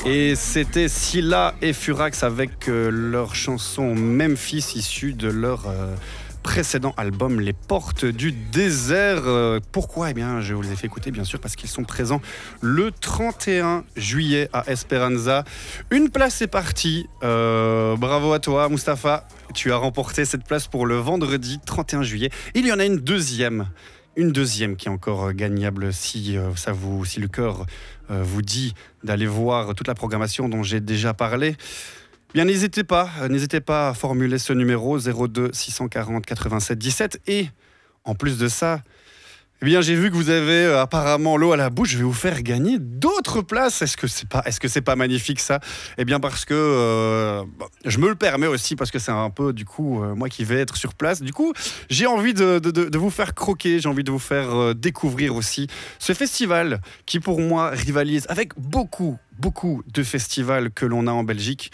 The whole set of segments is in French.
Et c'était Scylla et Furax avec leur chanson Memphis issue de leur précédent album Les Portes du Désert. Pourquoi ? Eh bien, je vous les ai fait écouter bien sûr parce qu'ils sont présents le 31 juillet à Esperanza. Une place est partie. Bravo à toi Mustapha. Tu as remporté cette place pour le vendredi 31 juillet. Il y en a une deuxième qui est encore gagnable si le cœur vous dit d'aller voir toute la programmation dont j'ai déjà parlé. Bien, n'hésitez pas à formuler ce numéro 02 640 87 17 et en plus de ça, eh bien, j'ai vu que vous avez apparemment l'eau à la bouche. Je vais vous faire gagner d'autres places. Est-ce que c'est pas magnifique ça ? Eh bien, parce que je me le permets aussi parce que c'est un peu du coup moi qui vais être sur place. Du coup, j'ai envie de vous faire croquer. J'ai envie de vous faire découvrir aussi ce festival qui pour moi rivalise avec beaucoup de festivals que l'on a en Belgique,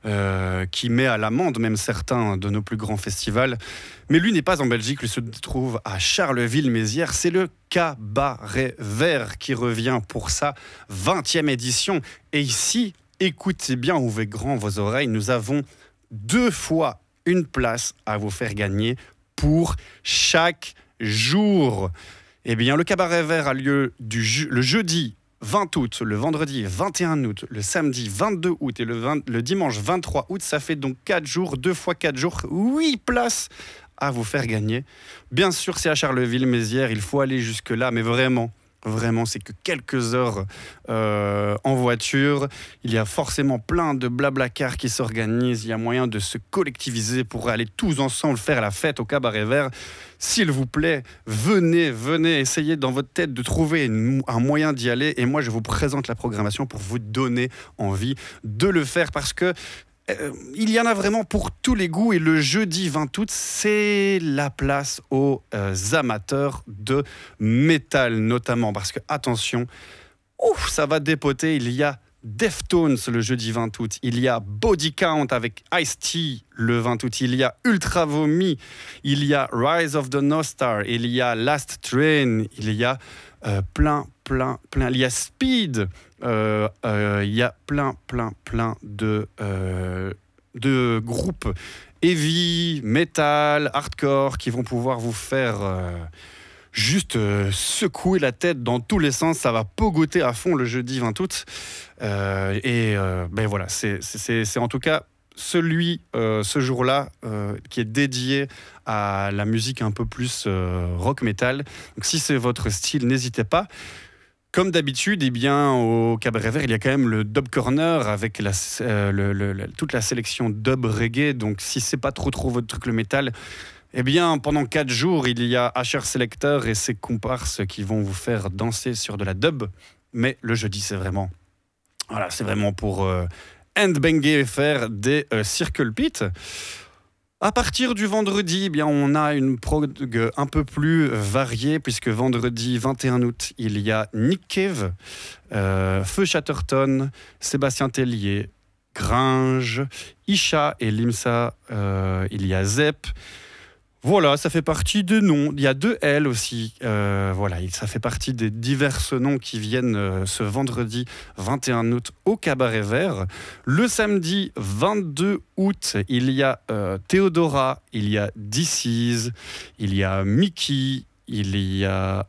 qui met à l'amende même certains de nos plus grands festivals. Mais lui n'est pas en Belgique, lui se trouve à Charleville-Mézières. C'est le Cabaret Vert qui revient pour sa 20e édition. Et ici, écoutez bien, ouvrez grand vos oreilles, nous avons 2 fois une place à vous faire gagner pour chaque jour. Eh bien, le Cabaret Vert a lieu le jeudi 20 août, le vendredi 21 août, le samedi 22 août et le dimanche 23 août. Ça fait donc 4 jours, 2 fois 4 jours, 8 places à vous faire gagner. Bien sûr, c'est à Charleville-Mézières, il faut aller jusque-là, mais vraiment, c'est que quelques heures en voiture. Il y a forcément plein de blabla-cars qui s'organisent. Il y a moyen de se collectiviser pour aller tous ensemble faire la fête au Cabaret Vert. S'il vous plaît, venez, essayez dans votre tête de trouver un moyen d'y aller. Et moi, je vous présente la programmation pour vous donner envie de le faire parce que il y en a vraiment pour tous les goûts et le jeudi 20 août, c'est la place aux amateurs de métal notamment parce que, attention, ça va dépoter, il y a Deftones le jeudi 20 août, il y a Body Count avec Ice-T le 20 août, il y a Ultra Vomi, il y a Rise of the North Star, il y a Last Train, il y a plein, il y a Speed, il y a plein de groupes heavy, metal, hardcore qui vont pouvoir vous faire juste secouer la tête dans tous les sens. Ça va pogoter à fond le jeudi 20 août. Ben voilà, c'est en tout cas ce jour-là qui est dédié à la musique un peu plus rock metal. Donc si c'est votre style, n'hésitez pas. Comme d'habitude, eh bien, au Cabaret Vert, il y a quand même le Dub Corner avec toute la sélection dub reggae. Donc si c'est pas trop votre truc le métal, eh bien, pendant 4 jours, il y a HR Selector et ses comparses qui vont vous faire danser sur de la dub. Mais le jeudi, c'est vraiment pour handbanger et faire des circle pits. À partir du vendredi, eh bien, on a une prog un peu plus variée, puisque vendredi 21 août, il y a Nick Cave, Feu Chatterton, Sébastien Tellier, Gringe, Isha et Limsa, il y a Zep. Voilà, ça fait partie des noms. Il y a 2 L aussi. Ça fait partie des divers noms qui viennent ce vendredi 21 août au Cabaret Vert. Le samedi 22 août, il y a Théodora, il y a DC's, il y a Mickey, il y a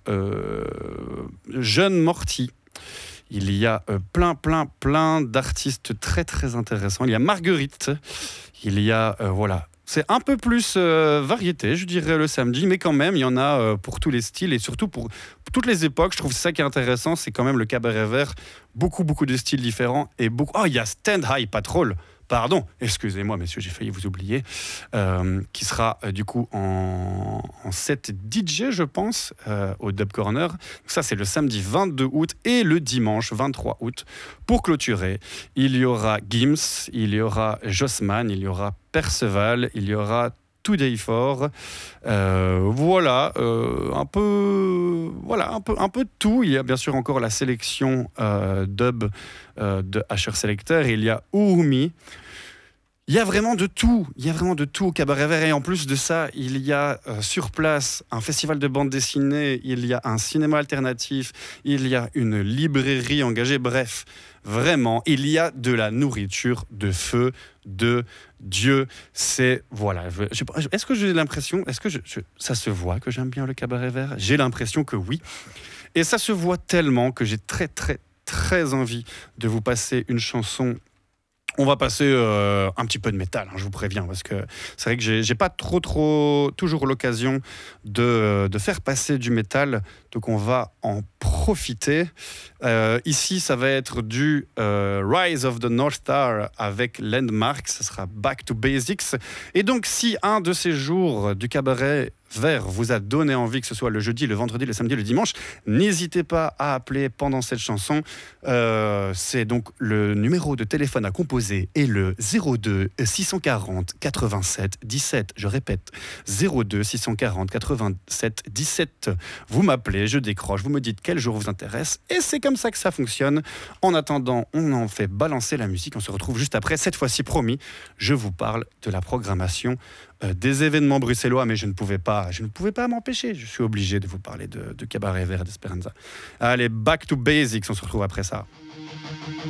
Jeune Morty. Il y a plein d'artistes très intéressants. Il y a Marguerite. Il y a c'est un peu plus variété, je dirais, le samedi, mais quand même, il y en a pour tous les styles et surtout pour toutes les époques. Je trouve que c'est ça qui est intéressant, c'est quand même le Cabaret Vert, beaucoup de styles différents et beaucoup. Oh, il y a Stand High Patrol. Pardon, excusez-moi, messieurs, j'ai failli vous oublier, qui sera du coup en set DJ, je pense, au Dub Corner. Donc ça, c'est le samedi 22 août et le dimanche 23 août. Pour clôturer, il y aura Gims, il y aura Jossman, il y aura Perceval, il y aura Today For. Un peu de tout. Il y a bien sûr encore la sélection dub de HR Selector. Il y a Urumi. Il y a vraiment de tout. Il y a vraiment de tout au Cabaret Vert. Et en plus de ça, il y a sur place un festival de bande dessinée, il y a un cinéma alternatif, il y a une librairie engagée. Bref, vraiment, il y a de la nourriture de feu, de Dieu. C'est, voilà. Est-ce que j'ai l'impression, ça se voit que j'aime bien le Cabaret Vert? J'ai l'impression que oui. Et ça se voit tellement que j'ai très, très, très envie de vous passer une chanson. On va passer un petit peu de métal, je vous préviens, parce que c'est vrai que j'ai pas toujours l'occasion de faire passer du métal, donc on va en profiter. Ici, ça va être du Rise of the North Star avec Landmark, ça sera Back to Basics. Et donc, si un de ces jours du Cabaret Vert vous a donné envie, que ce soit le jeudi, le vendredi, le samedi, le dimanche, n'hésitez pas à appeler pendant cette chanson. C'est donc le numéro de téléphone à composer est le 02 640 87 17. Je répète, 02 640 87 17. Vous m'appelez, je décroche, vous me dites quel jour vous intéresse et c'est comme ça que ça fonctionne. En attendant, on en fait balancer la musique. On se retrouve juste après. Cette fois-ci, promis, je vous parle de la programmation des événements bruxellois, mais je ne pouvais pas m'empêcher. Je suis obligé de vous parler de Cabaret Vert d'Esperanza. Allez, Back to Basics, on se retrouve après ça.